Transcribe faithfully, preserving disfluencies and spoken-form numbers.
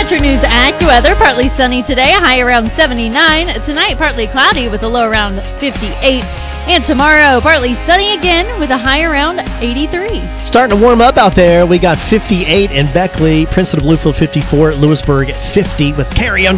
Metro News AccuWeather. Partly sunny today, a high around seventy-nine. Tonight, partly cloudy with a low around fifty-eight. And tomorrow, partly sunny again with a high around eighty-three. Starting to warm up out there. We got fifty-eight in Beckley, Princeton Bluefield fifty-four, Lewisburg fifty with Carrie under